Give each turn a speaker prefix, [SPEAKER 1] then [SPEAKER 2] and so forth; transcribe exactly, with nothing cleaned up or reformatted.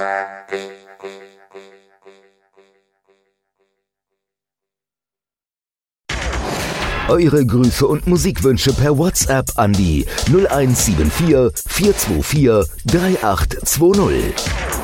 [SPEAKER 1] Eure Grüße und Musikwünsche per WhatsApp an die null eins sieben vier, vier zwei vier, drei acht zwei null.